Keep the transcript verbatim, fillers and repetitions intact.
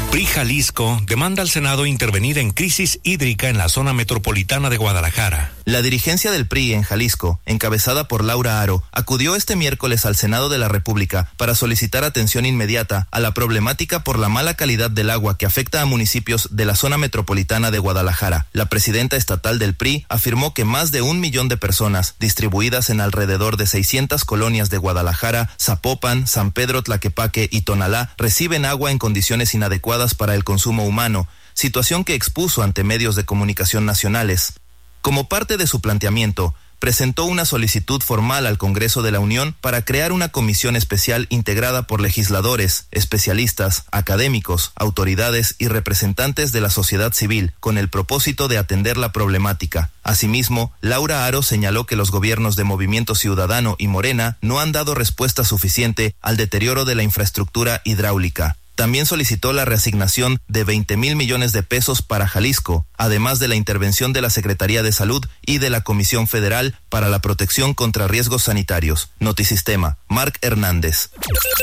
P R I Jalisco demanda al Senado intervenir en crisis hídrica en la zona metropolitana de Guadalajara. La dirigencia del P R I en Jalisco, encabezada por Laura Aro, acudió este miércoles al Senado de la República para solicitar atención inmediata a la problemática por la mala calidad del agua que afecta a municipios de la zona metropolitana de Guadalajara. La presidenta estatal del P R I afirmó que más de un millón de personas, distribuidas en alrededor de seiscientas colonias de Guadalajara, Zapopan, San Pedro Tlaquepaque y Tonalá, reciben agua en condiciones inadecuadas para el consumo humano, situación que expuso ante medios de comunicación nacionales. Como parte de su planteamiento, presentó una solicitud formal al Congreso de la Unión para crear una comisión especial integrada por legisladores, especialistas, académicos, autoridades y representantes de la sociedad civil, con el propósito de atender la problemática. Asimismo, Laura Aro señaló que los gobiernos de Movimiento Ciudadano y Morena no han dado respuesta suficiente al deterioro de la infraestructura hidráulica. También solicitó la reasignación de veinte mil millones de pesos para Jalisco, además de la intervención de la Secretaría de Salud y de la Comisión Federal para la Protección contra Riesgos Sanitarios. Notisistema, Marc Hernández.